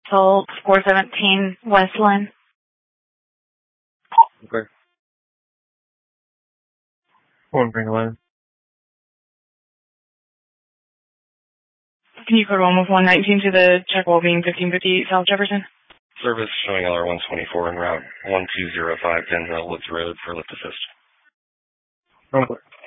till 417 Westland. Okay. One Green Line. Can you code 1 with 119 to the check well-being 1558 South Jefferson? Service showing LR124 en route 1205 Denzel Woods Road for lift assist. Okay.